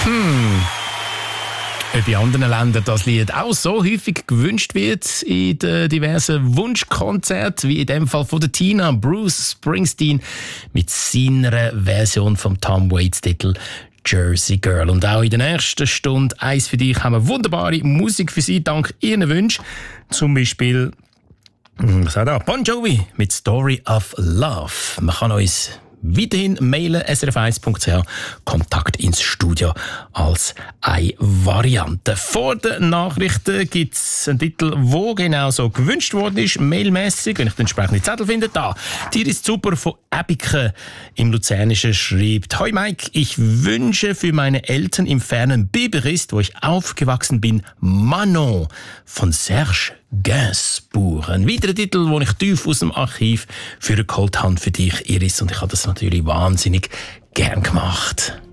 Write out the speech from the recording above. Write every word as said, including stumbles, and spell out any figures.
Ob in anderen Ländern das Lied auch so häufig gewünscht wird in den diversen Wunschkonzerten, wie in dem Fall von der Tina, Bruce Springsteen mit seiner Version vom Tom Waits Titel Jersey Girl. Und auch in der nächsten Stunde «Eins für dich» haben wir wunderbare Musik für Sie, dank Ihren Wünschen. Zum Beispiel was hat er? Bon Jovi mit «Story of Love». Man kann uns weiterhin mailen, s r f eins punkt c h, Kontakt ins Studio als eine Variante. Vor den Nachrichten gibt es einen Titel, der genau so gewünscht worden ist, mailmässig, wenn ich den entsprechenden Zettel finde. Da, «Dir ist super» von Abike im Luzernischen schreibt: «Hoi Mike, ich wünsche für meine Eltern im fernen Biberist, wo ich aufgewachsen bin, Manon von Serge Gainsbourg.» Ein weiterer Titel, den ich tief aus dem Archiv für geholt habe für dich, Iris. Und ich habe das natürlich wahnsinnig gern gemacht.